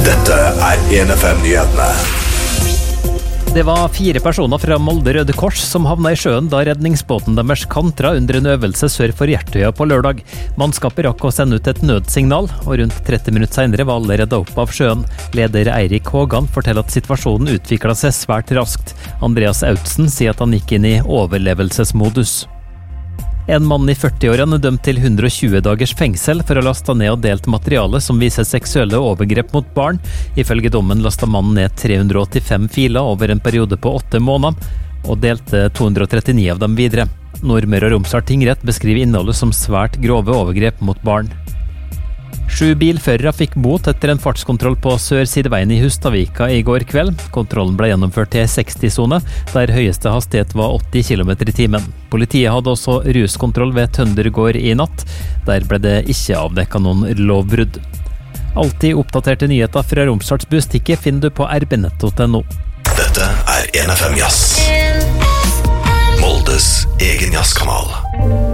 Dette 1FM-nyhetene. Det var 4 personer fra Molde Røde Kors som havna i sjøen da redningsbåten deres kantra under en øvelse sør for Hjertøya på lørdag. Mannskapet rakk å sende ut et nødsignal, og rundt 30 minutter senere var alle redda opp av sjøen. Leder Eirik Hågan forteller at situasjonen utviklet seg svært raskt. Andreas Autsen sier at han gikk inn i overlevelsesmodus. En mann i 40-årene er dømt til 120 dagers fengsel for å laste ned og delt materiale som viser seksuelle overgrep mot barn. Ifølge dommen lastet mannen ned 385 filer over en periode på 8 måneder, og delte 239 av dem videre. Nordmøre og Romsdal tingrett beskriver innholdet som svært grove overgrep mot barn. 7 bilførere fikk bot etter en fartskontroll på Sør-Sideveien i Hustadvika i går kveld. Kontrollen ble gjennomført til 60-sone, der høyeste hastighet var 80 km i timen. Politiet hadde også ruskontroll ved Tøndergård i natt. Der ble det ikke avdekket noen lovbrudd. Alltid oppdaterte nyheter fra Romsdals Bustikke finner du på rbnett.no. Dette 1FM Jazz. Moldes egen jazzkanal.